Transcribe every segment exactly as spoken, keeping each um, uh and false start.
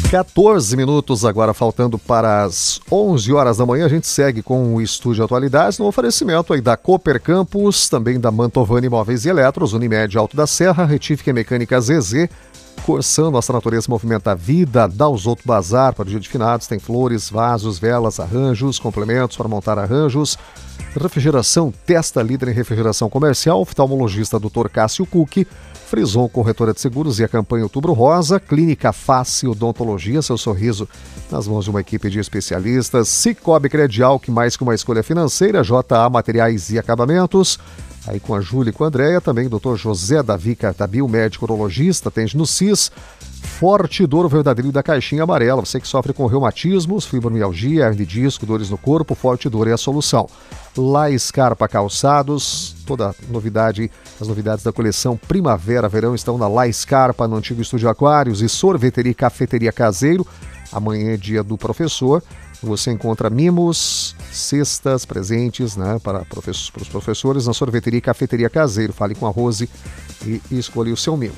quatorze minutos agora, faltando para as onze horas da manhã. A gente segue com o Estúdio Atualidades no oferecimento aí da Cooper Campus, também da Mantovani Móveis e Eletros, Unimed Alto da Serra, Retífica Mecânica Z Z, Corsan, Nossa Natureza Movimenta a Vida, Dalzotto Bazar, para o dia de finados, tem flores, vasos, velas, arranjos, complementos para montar arranjos, refrigeração Testa, líder em refrigeração comercial, oftalmologista doutor Cássio Cucchi, Frison Corretora de Seguros e a campanha Outubro Rosa, Clínica Face Odontologia, seu sorriso nas mãos de uma equipe de especialistas, Cicobi Credial, que mais que uma escolha financeira, J A Materiais e Acabamentos, aí com a Júlia e com a Andréia, também o doutor José Davi Cartabil, médico urologista, atende no C I S, Forte Dor Verdadeiro da Caixinha Amarela, você que sofre com reumatismos, fibromialgia, hernia de disco, dores no corpo, Forte Dor é a solução. La Scarpa Calçados, toda novidade, as novidades da coleção Primavera-Verão estão na La Scarpa, no antigo Estúdio Aquários, e Sorveteria e Cafeteria Caseiro. Amanhã é dia do professor, você encontra mimos, cestas, presentes, né, para, professor, para os professores na Sorveteria e Cafeteria Caseiro. Fale com a Rose e, e escolha o seu mimo.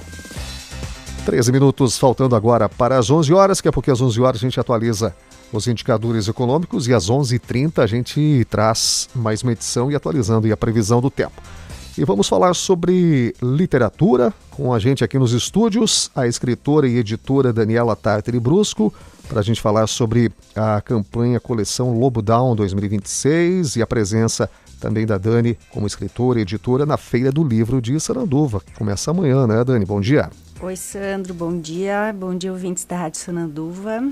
treze minutos faltando agora para as onze horas, que é porque às onze horas a gente atualiza os indicadores econômicos e às onze e trinta a gente traz mais uma edição e atualizando e a previsão do tempo. E vamos falar sobre literatura com a gente aqui nos estúdios, a escritora e editora Daniela Tartari Brusco, para a gente falar sobre a campanha Coleção Lobo Down dois mil e vinte e seis e a presença também da Dani como escritora e editora na Feira do Livro de Sananduva, que começa amanhã, né, Dani? Bom dia. Oi, Sandro, bom dia. Bom dia, ouvintes da Rádio Sananduva.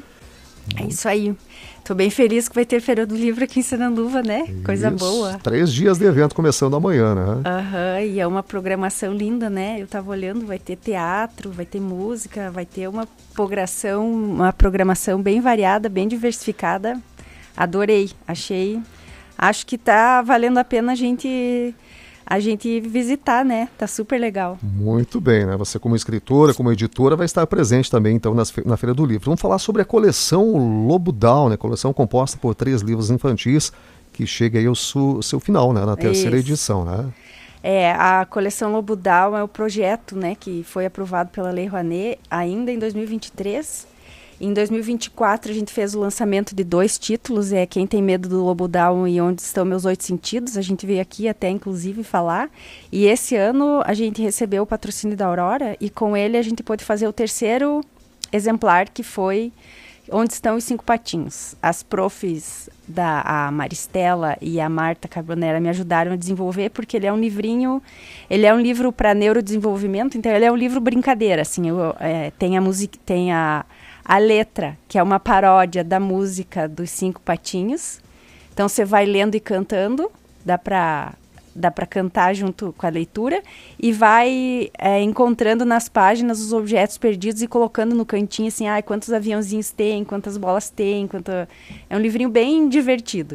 É isso aí. Tô bem feliz que vai ter Feira do Livro aqui em Sananduva, né? Isso. Coisa boa. Três dias de evento começando amanhã, né? Aham, uhum, e é uma programação linda, né? Eu tava olhando, vai ter teatro, vai ter música, vai ter uma programação, uma programação bem variada, bem diversificada. Adorei, achei. Acho que tá valendo a pena a gente... a gente visitar, né? Tá super legal. Muito bem, né? Você como escritora, como editora, vai estar presente também, então, nas, na Feira do Livro. Vamos falar sobre a coleção Lobo Down, né? Coleção composta por três livros infantis, que chega aí ao su, seu final, né? Na terceira Isso. edição, né? É, a coleção Lobo Down é o projeto, né? Que foi aprovado pela Lei Rouanet ainda em dois mil e vinte e três. Em dois mil e vinte e quatro, a gente fez o lançamento de dois títulos, é Quem Tem Medo do Lobo Down e Onde Estão Meus Oito Sentidos. A gente veio aqui até, inclusive, falar. E esse ano a gente recebeu o patrocínio da Aurora e com ele a gente pôde fazer o terceiro exemplar, que foi Onde Estão os Cinco Patinhos. As profs, da, a Maristela e a Marta Carbonera, me ajudaram a desenvolver, porque ele é um livrinho, ele é um livro para neurodesenvolvimento, então ele é um livro brincadeira, assim, eu, é, tem a música, tem a... A letra, que é uma paródia da música dos Cinco Patinhos. Então, você vai lendo e cantando, dá para dá para cantar junto com a leitura, e vai é, encontrando nas páginas os objetos perdidos e colocando no cantinho, assim, ah, quantos aviãozinhos tem, quantas bolas tem, quanto... É um livrinho bem divertido.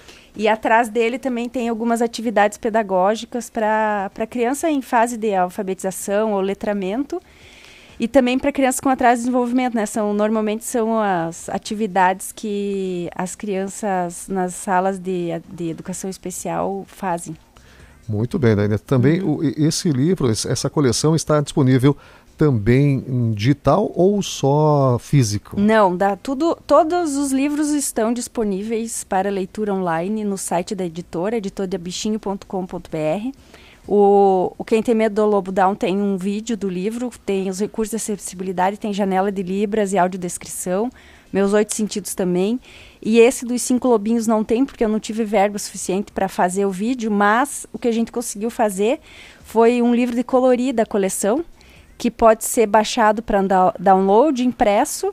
E atrás dele também tem algumas atividades pedagógicas para para criança em fase de alfabetização ou letramento, e também para crianças com atraso de desenvolvimento, né? São, normalmente são as atividades que as crianças nas salas de, de educação especial fazem. Muito bem, Dani. Também uhum. o, esse livro, essa coleção está disponível também em digital ou só físico? Não, dá tudo, todos os livros estão disponíveis para leitura online no site da editora, editora bichinho ponto com ponto b r. O, o Quem Tem Medo do Lobo Down tem um vídeo do livro, tem os recursos de acessibilidade, tem janela de libras e audiodescrição, Meus Oito Sentidos também. E esse dos Cinco Lobinhos não tem, porque eu não tive verba suficiente para fazer o vídeo, mas o que a gente conseguiu fazer foi um livro de colorir da coleção, que pode ser baixado para download, impresso,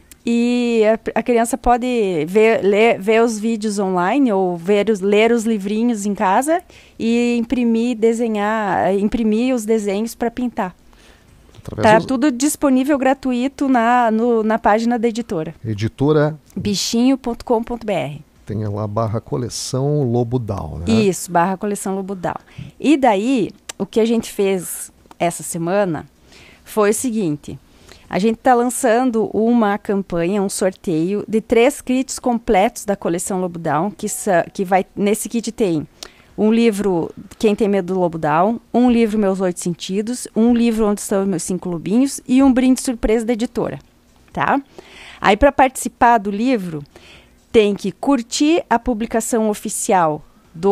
e a, a criança pode ver, ler, ver os vídeos online ou ver os, ler os livrinhos em casa e imprimir, desenhar, imprimir os desenhos para pintar. Está dos... tudo disponível gratuito na, no, na página da editora. Editora bichinho ponto com ponto b r. Tem lá barra coleção Lobo Down, né? Isso, barra coleção Lobo Down. E daí, o que a gente fez essa semana foi o seguinte: a gente está lançando uma campanha, um sorteio de três kits completos da coleção Lobo Down, que, que vai, nesse kit tem um livro Quem Tem Medo do Lobo Down, um livro Meus Oito Sentidos, um livro Onde Estão os Meus Cinco Lobinhos e um brinde surpresa da editora, tá? Aí, para participar do livro, tem que curtir a publicação oficial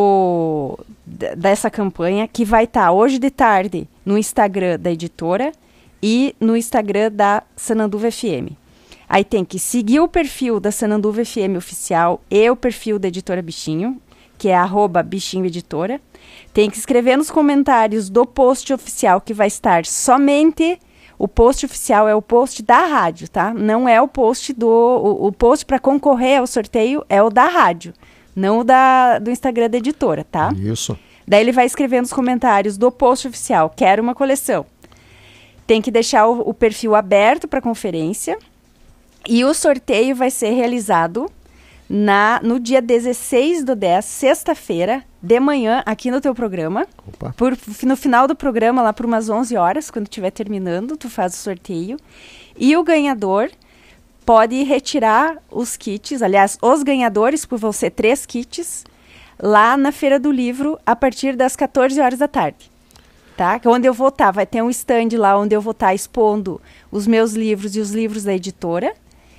do, dessa campanha, que vai estar tá hoje de tarde no Instagram da editora e no Instagram da Sananduva F M. Aí tem que seguir o perfil da Sananduva F M oficial e o perfil da Editora Bichinho, que é arroba Bichinho Editora. Tem que escrever nos comentários do post oficial, que vai estar somente... O post oficial é o post da rádio, tá? Não é o post do... O, o post para concorrer ao sorteio é o da rádio, não o da, do Instagram da editora, tá? Isso. Daí ele vai escrever nos comentários do post oficial, quero uma coleção. Tem que deixar o, o perfil aberto para conferência. E o sorteio vai ser realizado na, no dia dezesseis do dez, sexta-feira, de manhã, aqui no teu programa. Opa. Por, no final do programa, lá por umas onze horas, quando estiver terminando, tu faz o sorteio. E o ganhador pode retirar os kits, aliás, os ganhadores, por vão ser três kits, lá na Feira do Livro, a partir das quatorze horas da tarde. Tá? Onde eu vou estar, vai ter um stand lá onde eu vou estar expondo os meus livros e os livros da editora.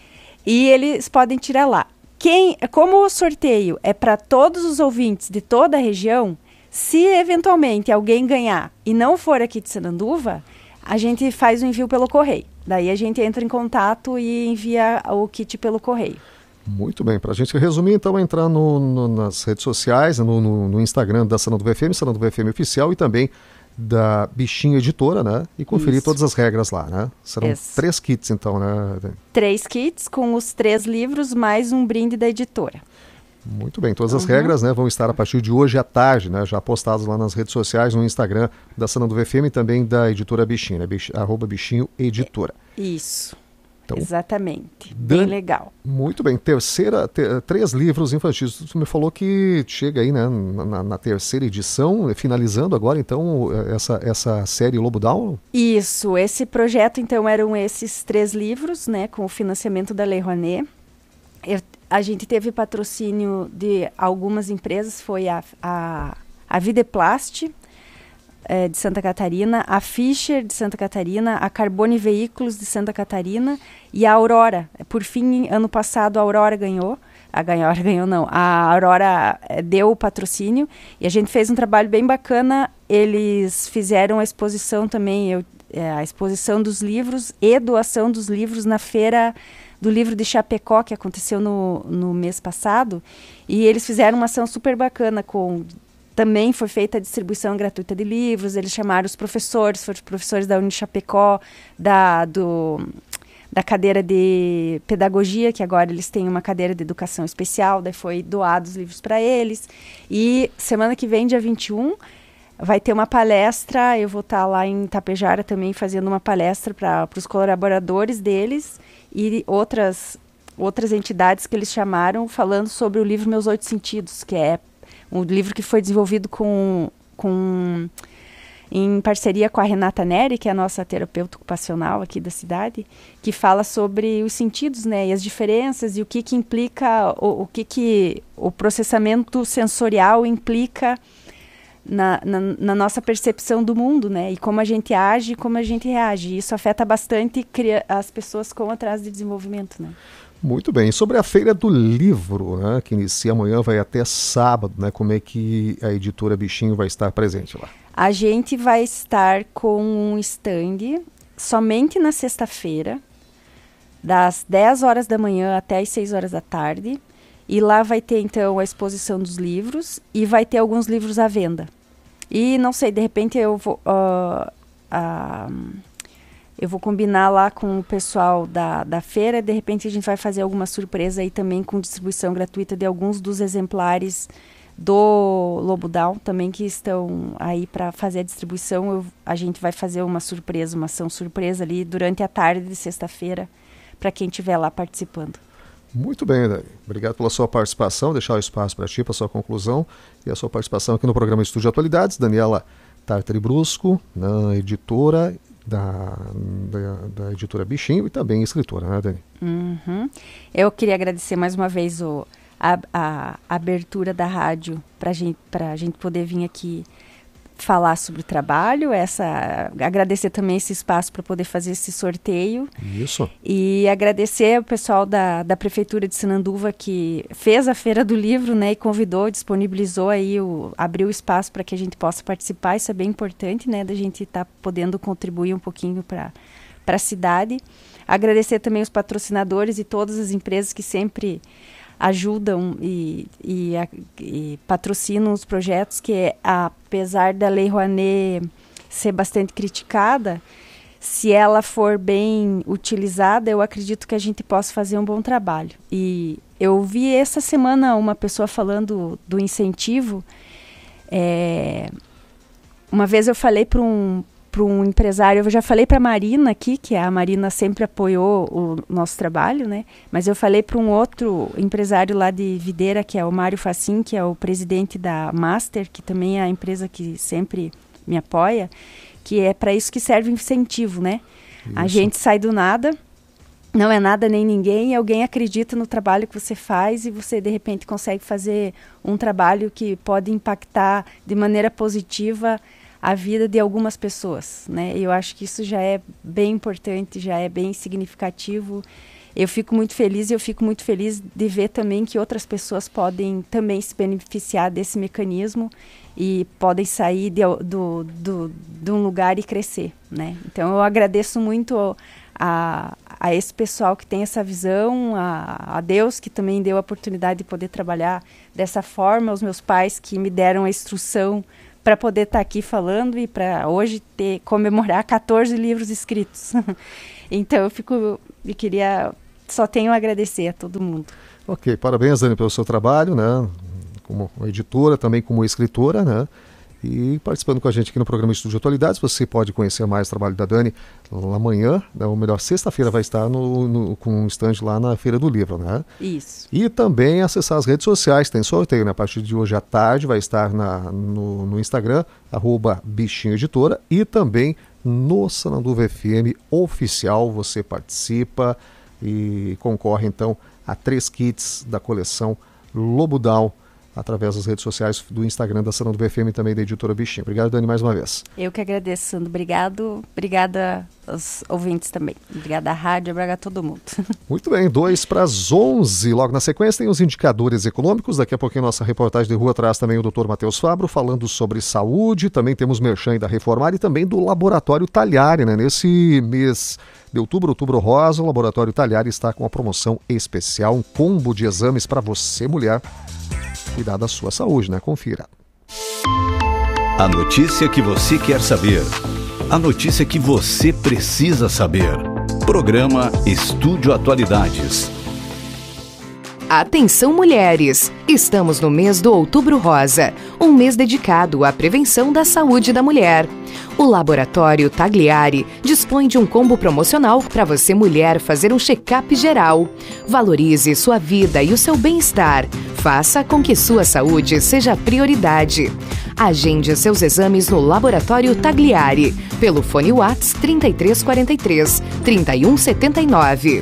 E eles podem tirar lá. Quem, como o sorteio é para todos os ouvintes de toda a região, se eventualmente alguém ganhar e não for aqui de Sananduva, a gente faz o envio pelo correio. Daí a gente entra em contato e envia o kit pelo correio. Muito bem. Para a gente resumir, então, entrar no, no, nas redes sociais, no, no, no Instagram da Sananduva F M, Sananduva F M Oficial, e também da Bichinho Editora, né? E conferir Isso. todas as regras lá, né? Serão Isso. três kits, então, né? Três kits com os três livros, mais um brinde da editora. Muito bem. Todas as uhum. regras, né, vão estar a partir de hoje à tarde, né? Já postadas lá nas redes sociais, no Instagram da Sananduva F M e também da editora Bichinho, né? Bich, arroba Bichinho Editora. Isso. Então, exatamente. Bem legal. Muito bem. Terceira, te, três livros infantis. Tu me falou que chega aí, né, na, na terceira edição, finalizando agora, então, essa, essa série Lobo Down? Isso. Esse projeto, então, eram esses três livros, né, com o financiamento da Lei Rouanet. Eu, a gente teve patrocínio de algumas empresas, foi a, a, a Videplast, É, de Santa Catarina, a Fischer de Santa Catarina, a Carbone Veículos de Santa Catarina e a Aurora. Por fim, ano passado a Aurora ganhou, a Aurora ganhou não, a Aurora é, deu o patrocínio e a gente fez um trabalho bem bacana. Eles fizeram a exposição também, eu, é, a exposição dos livros e doação dos livros na Feira do Livro de Chapecó, que aconteceu no, no mês passado, e eles fizeram uma ação super bacana com... Também foi feita a distribuição gratuita de livros, eles chamaram os professores, foram os professores da Unichapecó, da, do, da cadeira de pedagogia, que agora eles têm uma cadeira de educação especial, daí foi doados os livros para eles. E semana que vem, dia vinte e um, vai ter uma palestra, eu vou estar lá em Tapejara também fazendo uma palestra para os colaboradores deles e outras, outras entidades que eles chamaram, falando sobre o livro Meus Oito Sentidos, que é um livro que foi desenvolvido com, com, em parceria com a Renata Neri, que é a nossa terapeuta ocupacional aqui da cidade, que fala sobre os sentidos, né, e as diferenças e o que, que implica, o, o que, que o processamento sensorial implica na, na, na nossa percepção do mundo, né, e como a gente age e como a gente reage. Isso afeta bastante cria, as pessoas com atraso de desenvolvimento, né. Muito bem. Sobre a Feira do Livro, né, que inicia amanhã, vai até sábado, né, como é que a editora Bichinho vai estar presente lá? A gente vai estar com um stand somente na sexta-feira, das dez horas da manhã até as seis horas da tarde, e lá vai ter então a exposição dos livros e vai ter alguns livros à venda. E não sei, de repente eu vou... Uh, uh, Eu vou combinar lá com o pessoal da, da feira, de repente a gente vai fazer alguma surpresa aí também com distribuição gratuita de alguns dos exemplares do Lobo Down também que estão aí para fazer a distribuição. Eu, a gente vai fazer uma surpresa, uma ação surpresa ali durante a tarde de sexta-feira para quem estiver lá participando. Muito bem, Dani. Obrigado pela sua participação, deixar o espaço para ti, para a sua conclusão e a sua participação aqui no programa Estúdio Atualidades. Daniela Tartari Brusco, na editora Da, da, da editora Bichinho e também escritora, né, Dani? Uhum. Eu queria agradecer mais uma vez o, a, a, a abertura da rádio para gente, a gente poder vir aqui falar sobre o trabalho, essa, agradecer também esse espaço para poder fazer esse sorteio. Isso. E agradecer ao pessoal da, da Prefeitura de Sananduva que fez a Feira do Livro, né, e convidou, disponibilizou aí, o, abriu o espaço para que a gente possa participar. Isso é bem importante, né, da gente estar tá podendo contribuir um pouquinho para para a cidade. Agradecer também os patrocinadores e todas as empresas que sempre ajudam e, e, e patrocinam os projetos, que apesar da Lei Rouanet ser bastante criticada, se ela for bem utilizada, eu acredito que a gente possa fazer um bom trabalho. E eu vi essa semana uma pessoa falando do incentivo. É, uma vez eu falei para um para um empresário, eu já falei para a Marina aqui, que a Marina sempre apoiou o nosso trabalho, né? Mas eu falei para um outro empresário lá de Videira, que é o Mário Facin, que é o presidente da Master, que também é a empresa que sempre me apoia, que é para isso que serve o incentivo, né? Isso. A gente sai do nada, não é nada nem ninguém, e alguém acredita no trabalho que você faz e você, de repente, consegue fazer um trabalho que pode impactar de maneira positiva a vida de algumas pessoas, né? Eu acho que isso já é bem importante, já é bem significativo. Eu fico muito feliz e eu fico muito feliz de ver também que outras pessoas podem também se beneficiar desse mecanismo e podem sair de, do, do, de um lugar e crescer, né? Então eu agradeço muito a, a esse pessoal que tem essa visão, a, a Deus que também deu a oportunidade de poder trabalhar dessa forma, aos meus pais que me deram a instrução para poder estar tá aqui falando e para hoje ter, comemorar quatorze livros escritos. Então eu fico, eu queria, só tenho a agradecer a todo mundo. Ok, parabéns, Dani, pelo seu trabalho, né? Como editora, também como escritora, né? E participando com a gente aqui no programa Estúdio Atualidades. Você pode conhecer mais o trabalho da Dani amanhã, né? Ou melhor, sexta-feira vai estar no, no, com um stand lá na Feira do Livro, né? Isso. E também acessar as redes sociais, tem sorteio, né? A partir de hoje à tarde vai estar na, no, no Instagram, arroba Bichinho Editora, e também no Sananduva F M Oficial. Você participa e concorre então a três kits da coleção Lobo Down, através das redes sociais do Instagram da Sananduva F M e também da Editora Bichinho. Obrigado, Dani, mais uma vez. Eu que agradeço, Sandro. Obrigado. Obrigada aos ouvintes também. Obrigada à rádio, obrigada a todo mundo. Muito bem, dois para as onze. Logo na sequência tem os indicadores econômicos. Daqui a pouquinho nossa reportagem de rua traz também o doutor Matheus Fabro falando sobre saúde. Também temos Merchan da Reformar e também do Laboratório Talhari, né? Nesse mês de outubro, outubro rosa, o Laboratório Talhari está com uma promoção especial, um combo de exames para você, mulher, cuidar da sua saúde, né? Confira. A notícia que você quer saber. A notícia que você precisa saber. Programa Estúdio Atualidades. Atenção, mulheres! Estamos no mês do Outubro Rosa, um mês dedicado à prevenção da saúde da mulher. O Laboratório Tagliari dispõe de um combo promocional para você, mulher, fazer um check-up geral. Valorize sua vida e o seu bem-estar. Faça com que sua saúde seja prioridade. Agende seus exames no Laboratório Tagliari pelo fone WhatsApp trinta e três quarenta e três, trinta e um setenta e nove.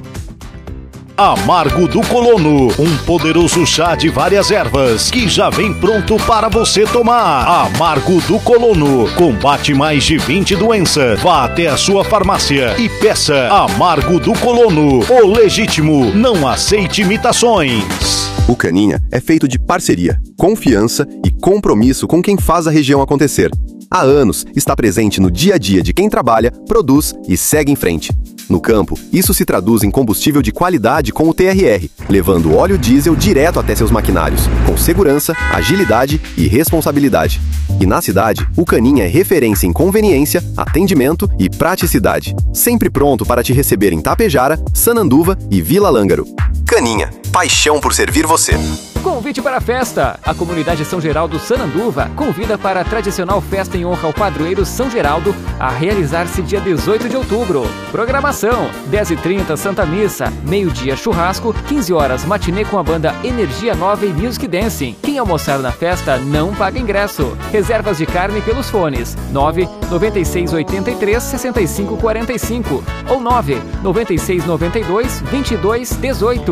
Amargo do Colono, um poderoso chá de várias ervas que já vem pronto para você tomar. Amargo do Colono, combate mais de vinte doenças. Vá até a sua farmácia e peça Amargo do Colono, o legítimo, não aceite imitações. O Caninha é feito de parceria, confiança e compromisso com quem faz a região acontecer. Há anos está presente no dia a dia de quem trabalha, produz e segue em frente. No campo, isso se traduz em combustível de qualidade com o T R R, levando óleo diesel direto até seus maquinários, com segurança, agilidade e responsabilidade. E na cidade, o Caninha é referência em conveniência, atendimento e praticidade. Sempre pronto para te receber em Tapejara, Sananduva e Vila Lângaro. Caninha, paixão por servir você. Convite para a festa! A comunidade São Geraldo Sananduva convida para a tradicional festa em honra ao padroeiro São Geraldo a realizar-se dia dezoito de outubro. Programação: dez e trinta Santa Missa, meio-dia churrasco, quinze horas matinê com a banda Energia Nova e Music Dancing. Quem almoçar na festa não paga ingresso. Reservas de carne pelos fones nove nove seis oito três sessenta e cinco quarenta e cinco ou nove nove seis nove dois vinte e dois dezoito.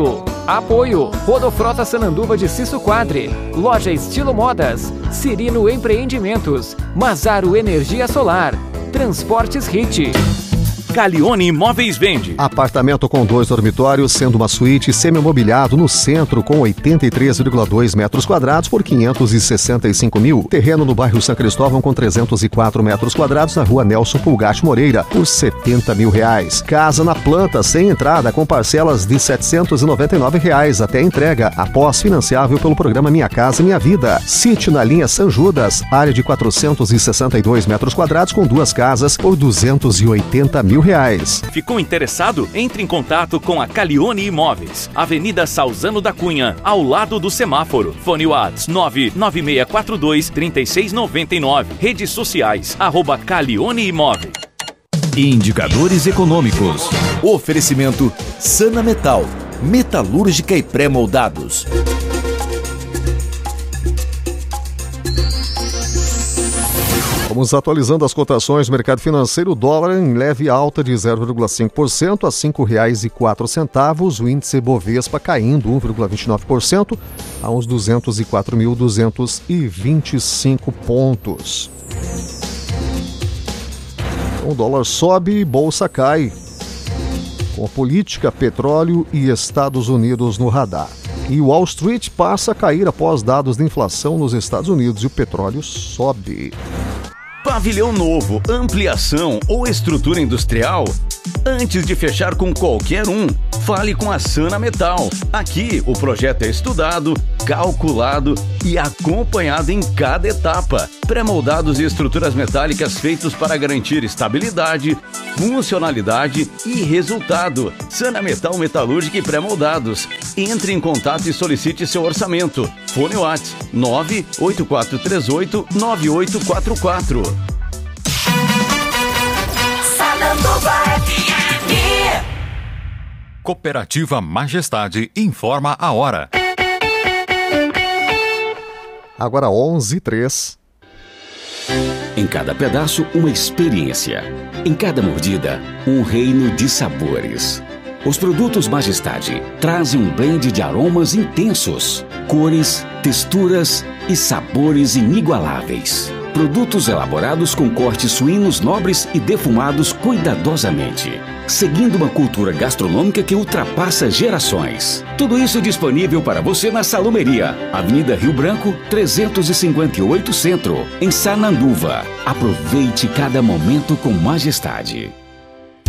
Apoio Rodofrota Sananduva de Cisso Quadri, Loja Estilo Modas, Cirino Empreendimentos, Mazaro Energia Solar, Transportes Hit. Calione Imóveis vende. Apartamento com dois dormitórios, sendo uma suíte semi-mobiliado no centro com oitenta e três vírgula dois metros quadrados por quinhentos e sessenta e cinco mil. Terreno no bairro São Cristóvão com trezentos e quatro metros quadrados na rua Nelson Pulgatti Moreira por setenta mil reais. Casa na planta sem entrada com parcelas de setecentos e noventa e nove reais até a entrega, após financiável pelo programa Minha Casa Minha Vida. Sítio na linha São Judas, área de quatrocentos e sessenta e dois metros quadrados com duas casas por duzentos e oitenta mil reais. Ficou interessado? Entre em contato com a Calione Imóveis, Avenida Salzano da Cunha, ao lado do semáforo. Fone WhatsApp nove nove seis quatro dois, três seis nove nove. Redes sociais, arroba Calione Imóveis. Indicadores econômicos. Oferecimento Sana Metal, metalúrgica e pré-moldados. Vamos atualizando as cotações do mercado financeiro. O dólar em leve alta de zero vírgula cinco por cento a cinco reais e quatro centavos. O índice Bovespa caindo um vírgula vinte e nove por cento a uns duzentos e quatro mil duzentos e vinte e cinco pontos. O dólar sobe e bolsa cai. Com a política, petróleo e Estados Unidos no radar. E Wall Street passa a cair após dados de inflação nos Estados Unidos e o petróleo sobe. Pavilhão novo, ampliação ou estrutura industrial? Antes de fechar com qualquer um, fale com a Sana Metal. Aqui o projeto é estudado, calculado e acompanhado em cada etapa. Pré-moldados e estruturas metálicas feitos para garantir estabilidade, funcionalidade e resultado. Sana Metal Metalúrgica e Pré-moldados. Entre em contato e solicite seu orçamento. Fone WhatsApp nove oito quatro três oito nove oito quatro quatro. Cooperativa Majestade informa a hora. Agora onze e três. Em cada pedaço, uma experiência. Em cada mordida, um reino de sabores. Os produtos Majestade trazem um blend de aromas intensos, cores, texturas e sabores inigualáveis. Produtos elaborados com cortes suínos nobres e defumados cuidadosamente, seguindo uma cultura gastronômica que ultrapassa gerações. Tudo isso disponível para você na Salumeria, Avenida Rio Branco, trezentos e cinquenta e oito Centro, em Sananduva. Aproveite cada momento com Majestade.